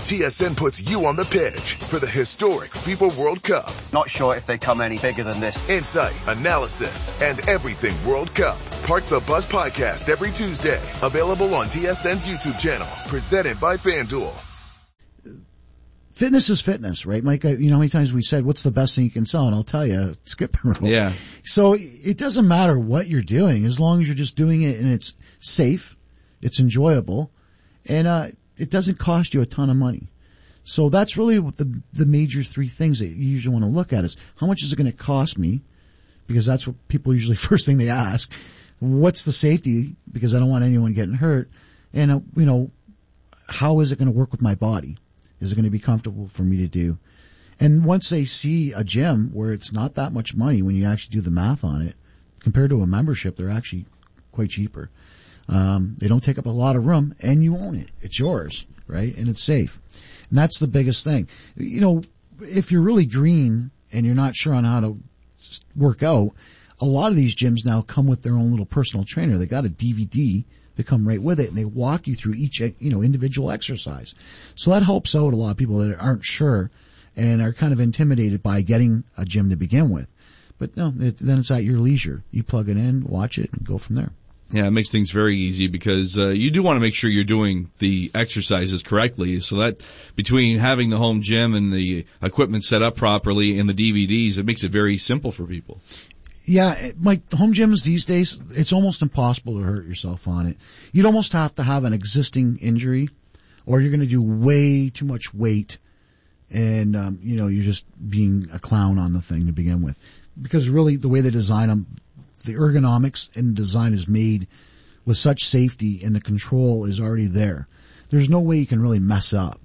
TSN puts you on the pitch for the historic FIFA World Cup. Not sure if they come any bigger than this. Insight, analysis, and everything World Cup. Park the Bus podcast every Tuesday. Available on TSN's YouTube channel. Presented by FanDuel. Fitness is fitness, right, Mike? You know how many times we said, what's the best thing you can sell? And I'll tell you, skip and rope. Yeah. So it doesn't matter what you're doing as long as you're just doing it and it's safe, it's enjoyable, and it doesn't cost you a ton of money. So that's really what the major three things that you usually want to look at is how much is it going to cost me? Because that's what people usually first thing they ask. What's the safety? Because I don't want anyone getting hurt. And, how is it going to work with my body? Is it going to be comfortable for me to do? And once they see a gym where it's not that much money when you actually do the math on it, compared to a membership, they're actually quite cheaper. They don't take up a lot of room, and you own it. It's yours, right? And it's safe. And that's the biggest thing. If you're really green and you're not sure on how to work out, a lot of these gyms now come with their own little personal trainer. They got a DVD that come right with it, and they walk you through each, individual exercise. So that helps out a lot of people that aren't sure and are kind of intimidated by getting a gym to begin with. But no, then it's at your leisure. You plug it in, watch it, and go from there. Yeah, it makes things very easy because you do want to make sure you're doing the exercises correctly. So that between having the home gym and the equipment set up properly and the DVDs, it makes it very simple for people. Yeah, Mike, the home gyms these days, it's almost impossible to hurt yourself on it. You'd almost have to have an existing injury, or you're going to do way too much weight, and you're just being a clown on the thing to begin with. Because really, the way they design them, the ergonomics and design is made with such safety, and the control is already there. There's no way you can really mess up.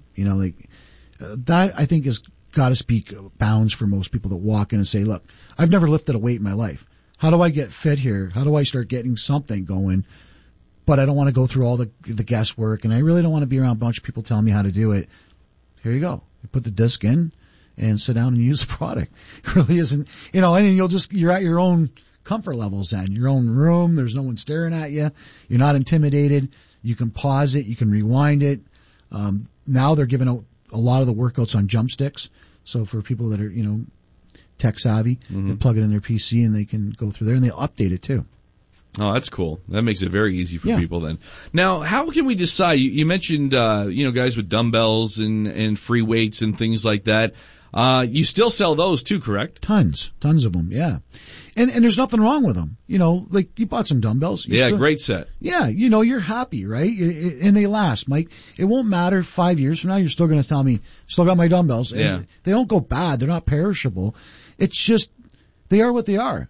That I think is got to speak bounds for most people that walk in and say, look, I've never lifted a weight in my life. How do I get fit here? How do I start getting something going? But I don't want to go through all the guesswork, and I really don't want to be around a bunch of people telling me how to do it. Here you go. You put the disc in and sit down and use the product. It really isn't, and you're at your own comfort levels then. Your own room. There's no one staring at you. You're not intimidated. You can pause it. You can rewind it. Now they're giving out a lot of the workouts on jump sticks. So for people that are, tech savvy, they plug it in their PC and they can go through there, and they'll update it too. Oh, that's cool. That makes it very easy for people then. Now, how can we decide? You mentioned, guys with dumbbells and free weights and things like that. You still sell those too, correct? Tons of them, yeah. And there's nothing wrong with them. Like you bought some dumbbells. Great set. Yeah, you're happy, right? And they last, Mike. It won't matter 5 years from now. You're still going to tell me, still got my dumbbells. Yeah. And they don't go bad. They're not perishable. It's just, they are what they are.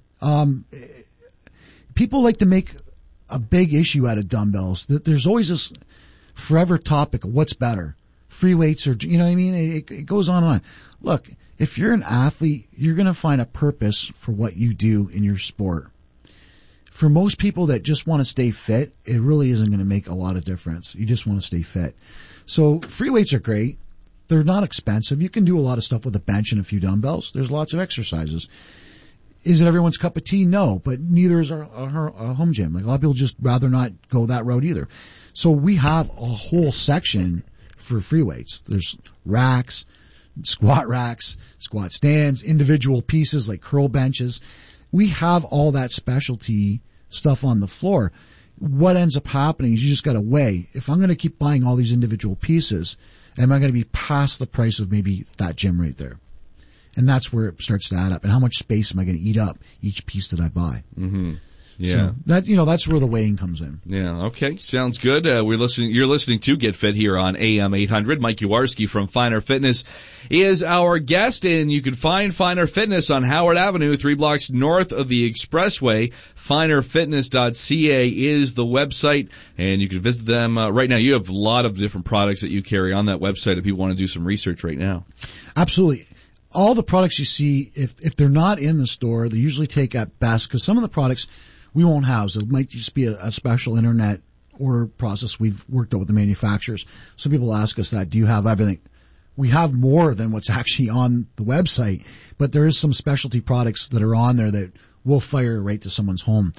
People like to make a big issue out of dumbbells. There's always this forever topic of what's better. Free weights or, you know what I mean? It goes on and on. Look, if you're an athlete, you're going to find a purpose for what you do in your sport. For most people that just want to stay fit, it really isn't going to make a lot of difference. You just want to stay fit. So free weights are great. They're not expensive. You can do a lot of stuff with a bench and a few dumbbells. There's lots of exercises. Is it everyone's cup of tea? No, but neither is our home gym. Like a lot of people just rather not go that road either. So we have a whole section for free weights. There's racks, squat stands, individual pieces like curl benches. We have all that specialty stuff on the floor. What ends up happening is you just got to weigh. If I'm going to keep buying all these individual pieces, am I going to be past the price of maybe that gym right there? And that's where it starts to add up. And how much space am I going to eat up each piece that I buy? Mm-hmm. Yeah. So that's where the weighing comes in. Yeah. Okay. Sounds good. You're listening to Get Fit here on AM 800. Mike Uwarski from Finer Fitness is our guest, and you can find Finer Fitness on Howard Avenue, 3 blocks north of the Expressway. Finerfitness.ca is the website, and you can visit them right now. You have a lot of different products that you carry on that website if people want to do some research right now. Absolutely. All the products you see, if they're not in the store, they usually take at best, because some of the products we won't house. It might just be a special internet order process we've worked out with the manufacturers. Some people ask us that, do you have everything? We have more than what's actually on the website, but there is some specialty products that are on there that will fire right to someone's home.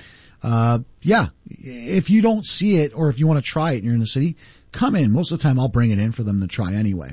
If you don't see it, or if you want to try it and you're in the city, come in. Most of the time I'll bring it in for them to try anyway.